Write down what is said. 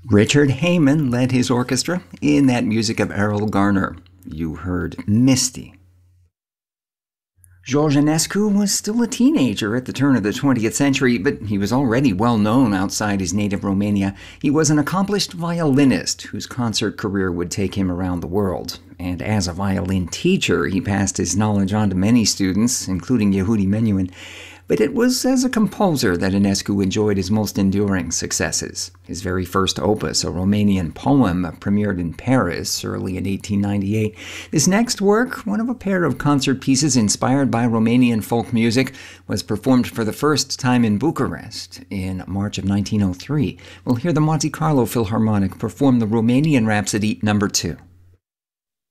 Richard Heyman led his orchestra in that music of Errol Garner. You heard Misty. George Enescu was still a teenager at the turn of the 20th century, but he was already well known outside his native Romania. He was an accomplished violinist whose concert career would take him around the world. And as a violin teacher, he passed his knowledge on to many students, including Yehudi Menuhin. But it was as a composer that Enescu enjoyed his most enduring successes. His very first opus, a Romanian poem, premiered in Paris early in 1898. This next work, one of a pair of concert pieces inspired by Romanian folk music, was performed for the first time in Bucharest in March of 1903. We'll hear the Monte Carlo Philharmonic perform the Romanian Rhapsody No. 2.